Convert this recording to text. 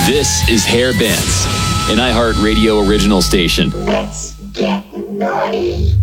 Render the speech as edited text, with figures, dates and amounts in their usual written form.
This is Hair Bands, an iHeartRadio original station. Let's get naughty.